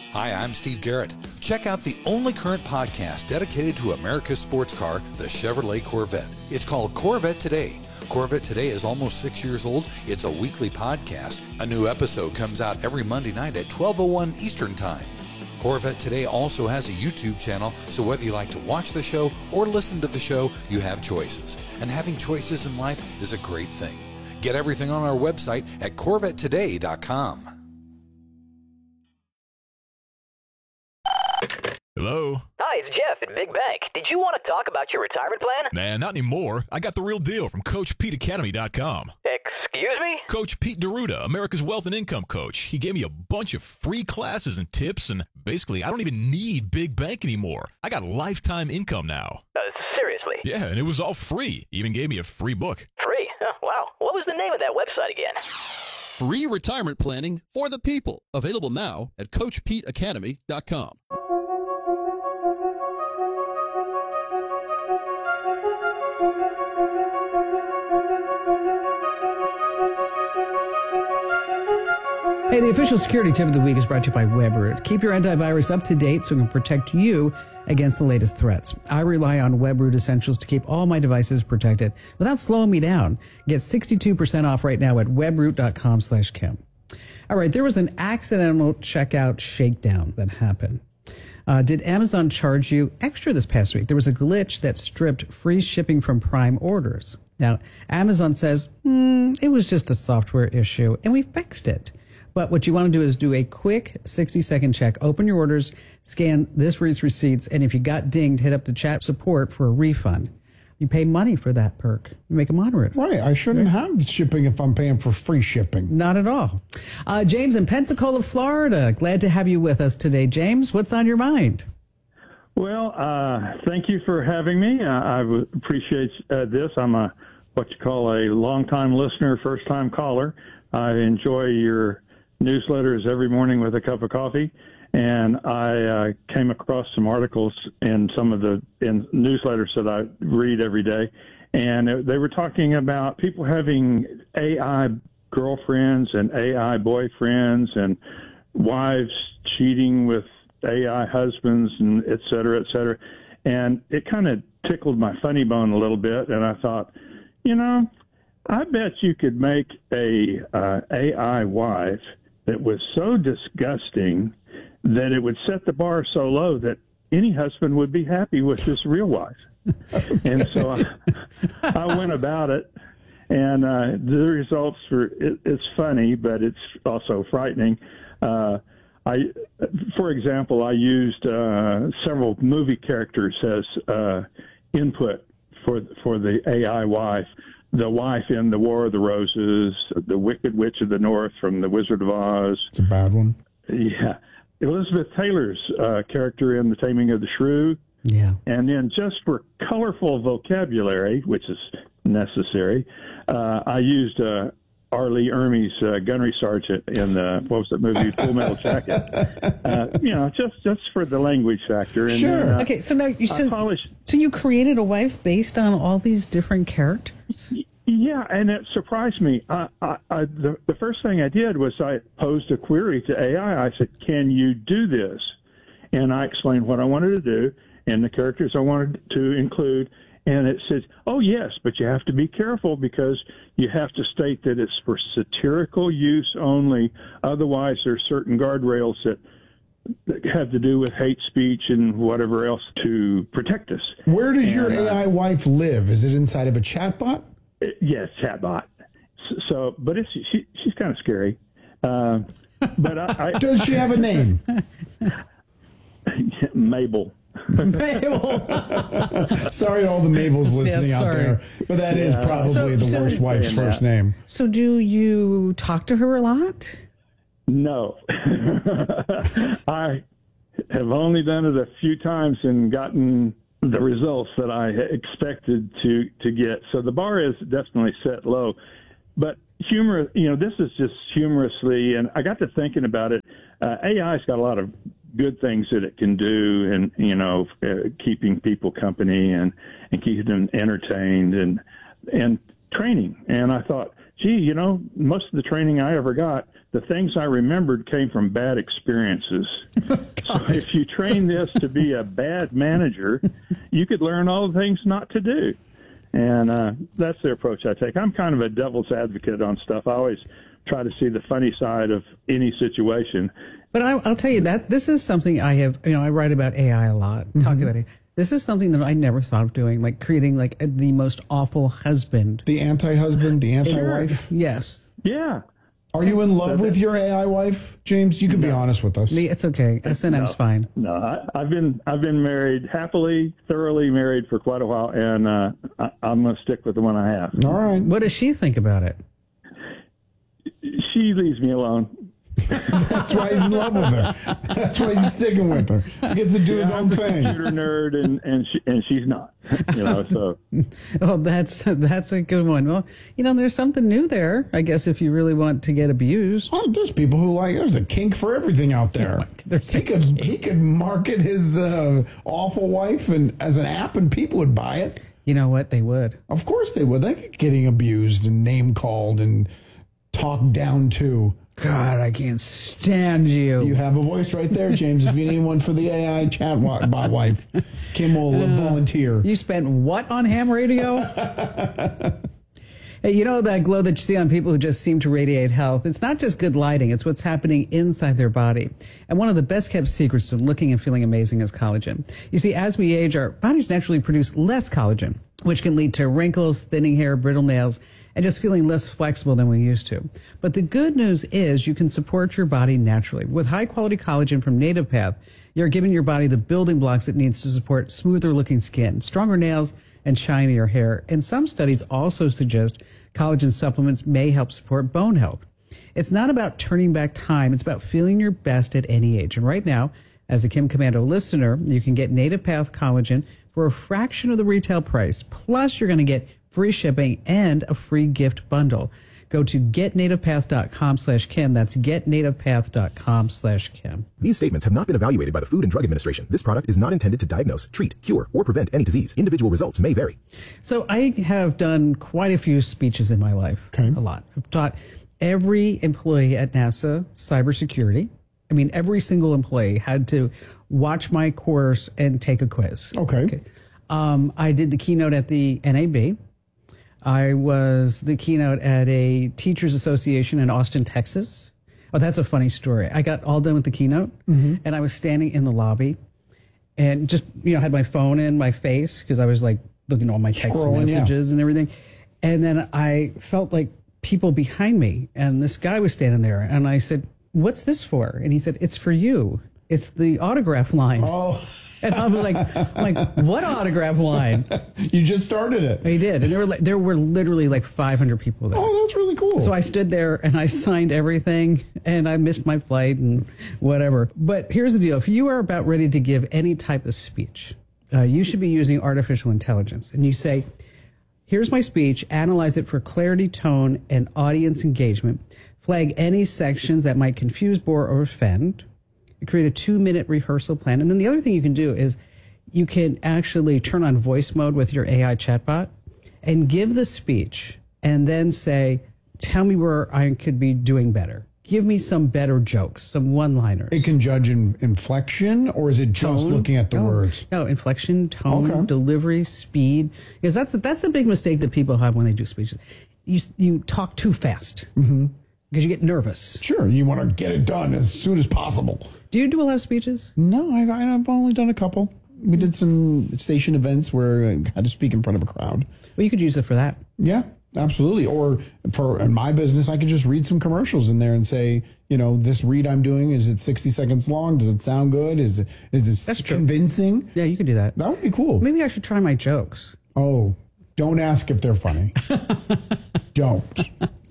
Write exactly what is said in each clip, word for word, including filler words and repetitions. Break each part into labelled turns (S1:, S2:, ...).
S1: Hi, I'm Steve Garrett. Check out the only current podcast dedicated to America's sports car, the Chevrolet Corvette. It's called Corvette Today. Corvette Today is almost six years old. It's a weekly podcast. A new episode comes out every Monday night at twelve oh one Eastern Time. Corvette Today also has a YouTube channel, so whether you like to watch the show or listen to the show, you have choices. And having choices in life is a great thing. Get everything on our website at corvette today dot com.
S2: Hello?
S3: Hi, it's Jeff at Big Bank. Did you want to talk about your retirement plan?
S2: Nah, not anymore. I got the real deal from Coach Pete Academy dot com.
S3: Excuse me?
S2: Coach Pete D'Arruda, America's Wealth and Income Coach. He gave me a bunch of free classes and tips, and basically, I don't even need Big Bank anymore. I got lifetime income now.
S3: Uh, seriously?
S2: Yeah, and it was all free. He even gave me a free book.
S3: Free? Oh, wow. What was the name of that website again?
S4: Free retirement planning for the people. Available now at Coach Pete Academy dot com.
S5: Hey, the official security tip of the week is brought to you by WebRoot. Keep your antivirus up to date so it can protect you against the latest threats. I rely on WebRoot Essentials to keep all my devices protected without slowing me down. Get sixty-two percent off right now at webroot dot com slash Kim. All right, there was an accidental checkout shakedown that happened. Uh, did Amazon charge you extra this past week? There was a glitch that stripped free shipping from Prime orders. Now, Amazon says, hmm, it was just a software issue, and we fixed it. But what you want to do is do a quick sixty-second check. Open your orders, scan this week's receipts, and if you got dinged, hit up the chat support for a refund. You pay money for that perk. You make a moderate.
S6: Right. I shouldn't have shipping if I'm paying for free shipping.
S5: Not at all. Uh, James in Pensacola, Florida. Glad to have you with us today. James, what's on your mind?
S7: Well, uh, thank you for having me. Uh, I w- appreciate uh, this. I'm a what you call a long-time listener, first-time caller. I enjoy your newsletters every morning with a cup of coffee, and I uh, came across some articles in some of the in newsletters that I read every day, and it, they were talking about people having A I girlfriends and A I boyfriends and wives cheating with A I husbands and et cetera, et cetera. And it kind of tickled my funny bone a little bit, and I thought, you know, I bet you could make a uh, A I wife that was so disgusting that it would set the bar so low that any husband would be happy with his real wife. And so I, I went about it, and uh, the results were, it, it's funny, but it's also frightening. Uh, I, for example, I used uh, several movie characters as uh, input for for the A I wife. The wife in The War of the Roses, the Wicked Witch of the North from The Wizard of Oz.
S6: It's a bad one.
S7: Yeah. Elizabeth Taylor's uh, character in The Taming of the Shrew.
S5: Yeah.
S7: And then just for colorful vocabulary, which is necessary, uh, I used uh, R. Lee Ermey's uh, gunnery sergeant in the, what was that movie, Full Metal Jacket. Uh, you know, just, just for the language factor. And
S5: Sure.
S7: then, uh,
S5: okay, so now you
S7: I
S5: said,
S7: polished,
S5: so you created a wife based on all these different characters?
S7: Yeah, and it surprised me. I, I, I, the, the first thing I did was I posed a query to A I. I said, can you do this? And I explained what I wanted to do and the characters I wanted to include. And it says, oh, yes, but you have to be careful because you have to state that it's for satirical use only. Otherwise, there's certain guardrails that that have to do with hate speech and whatever else to protect us.
S6: Where does
S7: and,
S6: your A I
S7: uh,
S6: wife live? Is it inside of a chatbot?
S7: Yes, chatbot. So, so but it's she, she's kind of scary. Uh, but I, I
S6: Does she have a name?
S7: Mabel.
S5: Mabel.
S6: Sorry to all the Mabels listening
S5: Yeah,
S6: out
S5: sorry.
S6: there, but that is
S7: Yeah.
S6: probably
S5: So-
S6: the
S5: so-
S6: worst wife's
S7: Yeah.
S6: first name.
S5: So do you talk to her a lot?
S7: No. I have only done it a few times and gotten the results that I expected to, to get. So the bar is definitely set low. But humor, you know, this is just humorously, and I got to thinking about it. Uh, A I's got a lot of good things that it can do, and you know, uh, keeping people company and and keeping them entertained and and training. And I thought, gee, you know, most of the training I ever got, the things I remembered came from bad experiences.
S5: Oh,
S7: so if you train this to be a bad manager, you could learn all the things not to do. And uh, that's the approach I take. I'm kind of a devil's advocate on stuff. I always try to see the funny side of any situation.
S5: But I, I'll tell you that this is something I have, you know, I write about A I a lot, mm-hmm. talk about it. This is something that I never thought of doing, like creating like a, the most awful husband.
S6: The anti-husband, the anti-wife?
S5: Sure. Yes.
S7: Yeah.
S6: Are you in love with your A I wife, James? You can no. be honest with us.
S5: Me, it's okay. S and M's
S7: no,
S5: fine.
S7: No, I, I've been I've been married happily, thoroughly married for quite a while, and uh, I, I'm going to stick with the one I have.
S6: All right.
S5: What does she think about it?
S7: She leaves me alone.
S6: That's why he's in love with her. That's why he's sticking with her. He gets to do
S7: yeah,
S6: his own
S7: I'm
S6: thing.
S7: I'm a computer nerd, and and, she, and she's not. You know, so.
S5: Oh, that's that's a good one. Well, you know, there's something new there, I guess, if you really want to get abused.
S6: Oh, there's people who like. There's a kink for everything out there.
S5: There's
S6: he could kink. he could market his uh, awful wife and as an app, and people would buy it.
S5: You know what? They would.
S6: Of course they would. They're getting abused and name called and talked down to.
S5: God, I can't stand you.
S6: You have a voice right there, James. If you need one for the A I chat bot wife, Kim will uh, volunteer.
S5: You spent what on ham radio? Hey, you know that glow that you see on people who just seem to radiate health? It's not just good lighting. It's what's happening inside their body. And one of the best kept secrets to looking and feeling amazing is collagen. You see, as we age, our bodies naturally produce less collagen, which can lead to wrinkles, thinning hair, brittle nails, and just feeling less flexible than we used to. But the good news is you can support your body naturally. With high-quality collagen from Native Path, you're giving your body the building blocks it needs to support smoother-looking skin, stronger nails, and shinier hair. And some studies also suggest collagen supplements may help support bone health. It's not about turning back time. It's about feeling your best at any age. And right now, as a Kim Komando listener, you can get Native Path collagen for a fraction of the retail price. Plus, you're going to get free shipping and a free gift bundle. Go to getnativepath.com slash Kim. That's getnativepath.com slash Kim.
S8: These statements have not been evaluated by the Food and Drug Administration. This product is not intended to diagnose, treat, cure, or prevent any disease. Individual results may vary.
S5: So I have done quite a few speeches in my life.
S6: Okay.
S5: A lot. I've taught every employee at NASA cybersecurity. I mean, every single employee had to watch my course and take a quiz.
S6: Okay.
S5: okay. Um, I did the keynote at the N A B. I was the keynote at a teachers association in Austin, Texas. Oh, that's a funny story. I got all done with the keynote, mm-hmm. and I was standing in the lobby and just, you know, had my phone in my face because I was like looking at all my text
S6: Scrolling,
S5: messages
S6: yeah.
S5: and everything. And then I felt like people behind me, and this guy was standing there, and I said, "What's this for?" And he said, "It's for you. It's the autograph line."
S6: Oh.
S5: And I was like, I'm like, what autograph line?
S6: You just started it.
S5: He did. And there were like, there were literally like five hundred people there.
S6: Oh, that's really cool.
S5: So I stood there and I signed everything, and I missed my flight and whatever. But here's the deal. If you are about ready to give any type of speech, uh, you should be using artificial intelligence. And you say, here's my speech, analyze it for clarity, tone, and audience engagement, flag any sections that might confuse, bore, or offend, create a two-minute rehearsal plan. And then the other thing you can do is you can actually turn on voice mode with your A I chatbot and give the speech and then say, tell me where I could be doing better. Give me some better jokes, some one-liners.
S6: It can judge in inflection, or is it just
S5: tone,
S6: looking at the
S5: no,
S6: words?
S5: No, inflection, tone,
S6: okay.
S5: delivery, speed. Because that's the, that's the big mistake that people have when they do speeches. You, you talk too fast. Mm-hmm. Because you get nervous.
S6: Sure, you want to get it done as soon as possible.
S5: Do you do a lot of speeches?
S6: No, I've, I've only done a couple. We did some station events where I had to speak in front of a crowd.
S5: Well, you could use it for that.
S6: Yeah, absolutely. Or for in my business, I could just read some commercials in there and say, you know, this read I'm doing, is it sixty seconds long? Does it sound good? Is it is it
S5: That's
S6: convincing?
S5: True. Yeah, you could do that.
S6: That would be cool.
S5: Maybe I should try my jokes.
S6: Oh, don't ask if they're funny. Don't.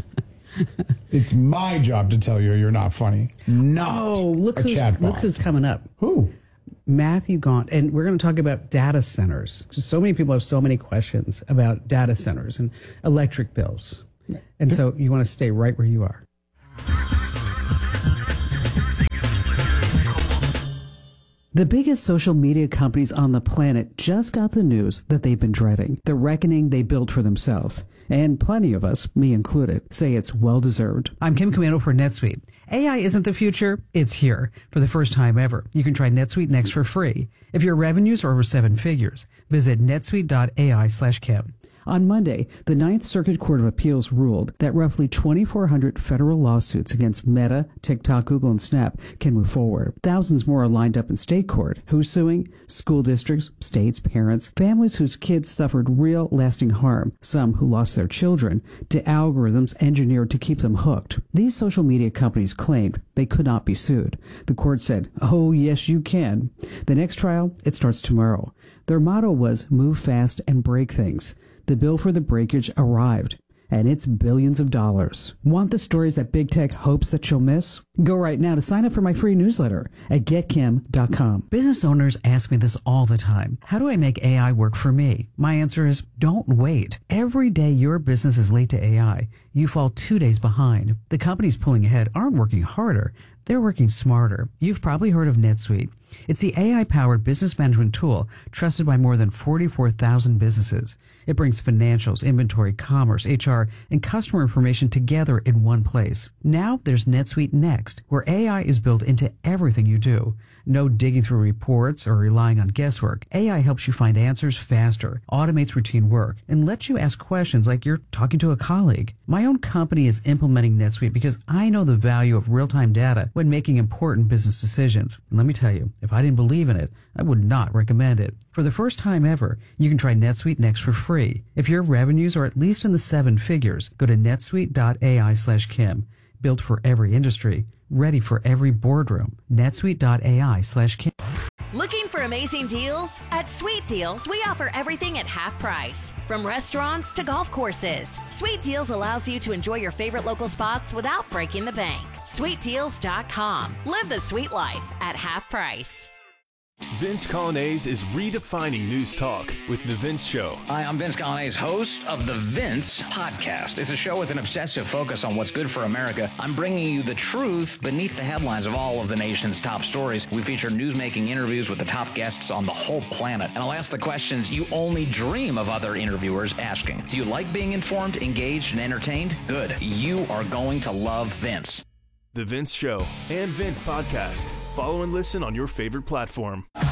S6: It's my job to tell you you're not funny. Not
S5: oh, look
S6: a
S5: who's,
S6: chatbot.
S5: Look who's coming up.
S6: Who?
S5: Matthew Gaunt. And we're going to talk about data centers. Because so many people have so many questions about data centers and electric bills. And so you want to stay right where you are. The biggest social media companies on the planet just got the news that they've been dreading, the reckoning they built for themselves. And plenty of us, me included, say it's well-deserved. I'm Kim Comando for NetSuite. A I isn't the future, it's here. For the first time ever, you can try NetSuite Next for free. If your revenues are over seven figures, visit netsuite.ai slash Kim. On Monday, the Ninth Circuit Court of Appeals ruled that roughly twenty-four hundred federal lawsuits against Meta, TikTok, Google, and Snap can move forward. Thousands more are lined up in state court. Who's suing? School districts, states, parents, families whose kids suffered real, lasting harm, some who lost their children, to algorithms engineered to keep them hooked. These social media companies claimed they could not be sued. The court said, oh, yes, you can. The next trial, it starts tomorrow. Their motto was move fast and break things. The bill for the breakage arrived, and it's billions of dollars. Want the stories that big tech hopes that you'll miss? Go right now to sign up for my free newsletter at get kim dot com. Business owners ask me this all the time. How do I make A I work for me? My answer is don't wait. Every day your business is late to A I, you fall two days behind. The companies pulling ahead aren't working harder. They're working smarter. You've probably heard of NetSuite. It's the A I-powered business management tool trusted by more than forty-four thousand businesses. It brings financials, inventory, commerce, H R, and customer information together in one place. Now there's NetSuite Next, where A I is built into everything you do. No digging through reports or relying on guesswork. A I helps you find answers faster, automates routine work, and lets you ask questions like you're talking to a colleague. My own company is implementing NetSuite because I know the value of real-time data when making important business decisions. And let me tell you, if I didn't believe in it, I would not recommend it. For the first time ever, you can try NetSuite Next for free. If your revenues are at least in the seven figures, go to netsuite.ai slash Kim. Built for every industry, ready for every boardroom. netsuite.ai slash Kim.
S9: Looking for amazing deals? At Sweet Deals, we offer everything at half price. From restaurants to golf courses, Sweet Deals allows you to enjoy your favorite local spots without breaking the bank. sweet deals dot com. Live the sweet life at half price.
S10: Vince Coglianese is redefining news talk with The Vince Show.
S11: Hi, I'm Vince Coglianese, host of The Vince Podcast. It's a show with an obsessive focus on what's good for America. I'm bringing you the truth beneath the headlines of all of the nation's top stories. We feature newsmaking interviews with the top guests on the whole planet. And I'll ask the questions you only dream of other interviewers asking. Do you like being informed, engaged, and entertained? Good. You are going to love Vince.
S10: The Vince Show and Vince Podcast. Follow and listen on your favorite platform.